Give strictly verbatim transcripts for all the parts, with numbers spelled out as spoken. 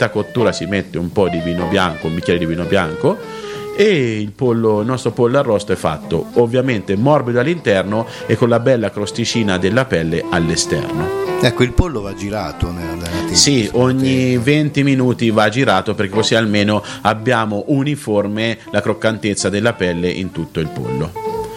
metà cottura si mette un po' di vino bianco, un bicchiere di vino bianco, e il pollo, il nostro pollo arrosto è fatto, ovviamente morbido all'interno e con la bella crosticina della pelle all'esterno. Ecco, il pollo va girato nella, nella sì, ogni venti minuti va girato, perché così almeno abbiamo uniforme la croccantezza della pelle in tutto il pollo.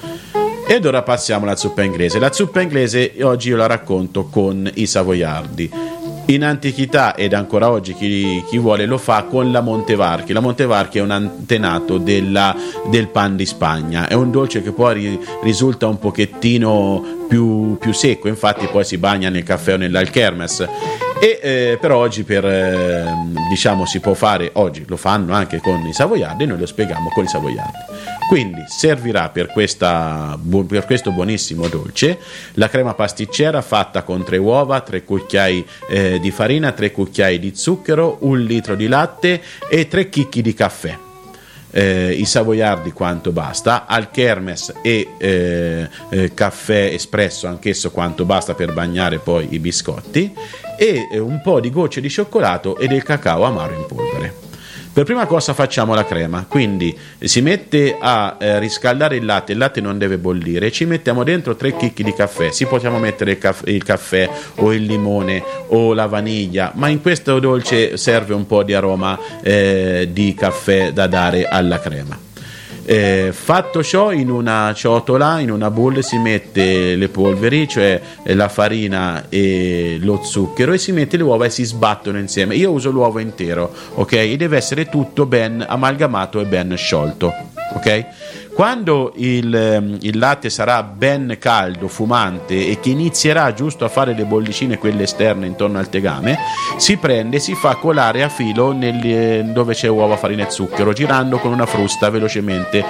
Ed ora passiamo alla zuppa inglese. La zuppa inglese oggi io la racconto con i savoiardi. In antichità, ed ancora oggi chi, chi vuole lo fa con la Montevarchi. La Montevarchi è un antenato della, del pan di Spagna, è un dolce che poi risulta un pochettino più, più secco, infatti poi si bagna nel caffè o nell'alkermes. E eh, per oggi per eh, diciamo si può fare, oggi lo fanno anche con i savoiardi, noi lo spieghiamo con i savoiardi. Quindi servirà per, questa, per questo buonissimo dolce la crema pasticcera fatta con tre uova, tre cucchiai eh, di farina, tre cucchiai di zucchero, un litro di latte e tre chicchi di caffè. Eh, i savoiardi quanto basta, alkermes e eh, eh, caffè espresso anch'esso quanto basta per bagnare poi i biscotti, e eh, un po' di gocce di cioccolato e del cacao amaro in polvere. Per prima cosa facciamo la crema, quindi si mette a eh, riscaldare il latte, il latte non deve bollire, ci mettiamo dentro tre chicchi di caffè, si possiamo mettere il, caff- il caffè o il limone o la vaniglia, ma in questo dolce serve un po' di aroma eh, di caffè da dare alla crema. Eh, fatto ciò, in una ciotola, in una bowl si mette le polveri, cioè la farina e lo zucchero, e si mette le uova e si sbattono insieme. Io uso l'uovo intero, ok? E deve essere tutto ben amalgamato e ben sciolto, ok? Quando il, il latte sarà ben caldo, fumante, e che inizierà giusto a fare le bollicine, quelle esterne intorno al tegame, si prende e si fa colare a filo nel, dove c'è uova, farina e zucchero, girando con una frusta velocemente.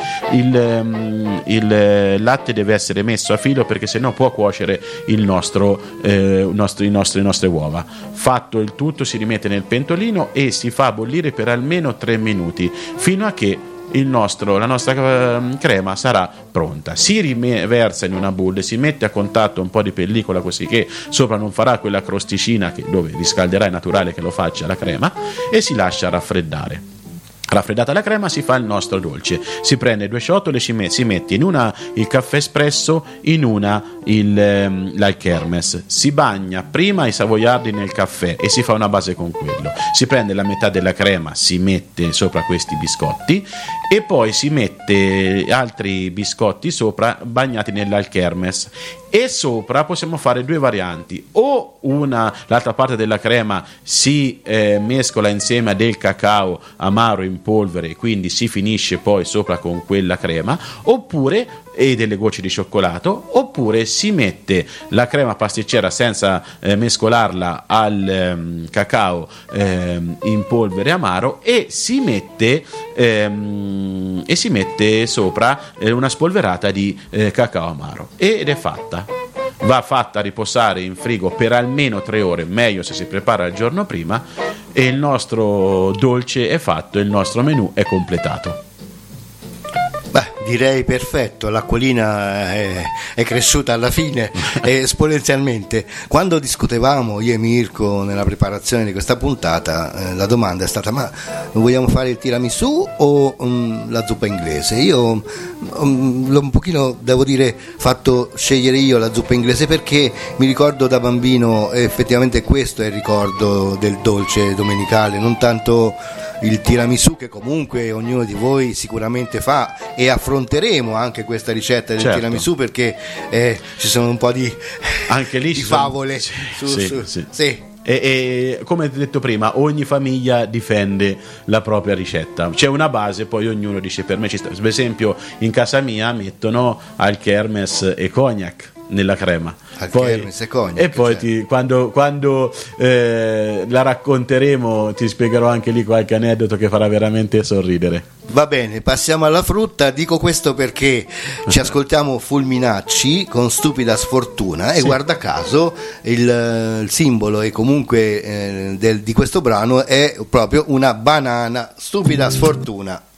Il, il latte deve essere messo a filo, perché sennò può cuocere il nostro, eh, nostro, i nostri, le nostre uova. Fatto il tutto, si rimette nel pentolino e si fa bollire per almeno tre minuti, fino a che il nostro, la nostra crema sarà pronta. Si riversa in una bowl, si mette a contatto un po' di pellicola, così che sopra non farà quella crosticina che, dove riscalderà, è naturale che lo faccia la crema, e si lascia raffreddare. Raffreddata la crema si fa il nostro dolce, si prende due ciotole, si mette in una il caffè espresso, in una il, ehm, l'alkermes, si bagna prima i savoiardi nel caffè e si fa una base con quello, si prende la metà della crema, si mette sopra questi biscotti e poi si mette altri biscotti sopra bagnati nell'alkermes, e sopra possiamo fare due varianti: o una, l'altra parte della crema si eh, mescola insieme a del cacao amaro in polvere e quindi si finisce poi sopra con quella crema, oppure e delle gocce di cioccolato, oppure si mette la crema pasticcera senza eh, mescolarla al ehm, cacao ehm, in polvere amaro, e si mette ehm, e si mette sopra eh, una spolverata di eh, cacao amaro, ed è fatta. Va fatta riposare in frigo per almeno tre ore, meglio se si prepara il giorno prima, e il nostro dolce è fatto, il nostro menù è completato. Beh, direi perfetto, l'acquolina è, è cresciuta alla fine esponenzialmente. Quando discutevamo io e Mirko nella preparazione di questa puntata, eh, la domanda è stata: ma vogliamo fare il tiramisù o um, la zuppa inglese? Io um, l'ho un pochino, devo dire, fatto scegliere io la zuppa inglese, perché mi ricordo da bambino, effettivamente questo è il ricordo del dolce domenicale, non tanto il tiramisù, che comunque ognuno di voi sicuramente fa, e affronteremo anche questa ricetta del certo. tiramisù, perché eh, ci sono un po' di, anche lì di ci sono... favole sì, su, sì, su, sì. sì. E, e come detto prima, ogni famiglia difende la propria ricetta, c'è una base, poi ognuno dice: per me ci sta. Per esempio in casa mia mettono alkermes e cognac nella crema, poi, e, cognac, e poi ti, quando, quando eh, la racconteremo ti spiegherò anche lì qualche aneddoto che farà veramente sorridere. Va bene, passiamo alla frutta. Dico questo perché ci ascoltiamo Fulminacci con Stupida Sfortuna, e sì, guarda caso il, il simbolo e comunque eh, del, di questo brano è proprio una banana. Stupida Sfortuna.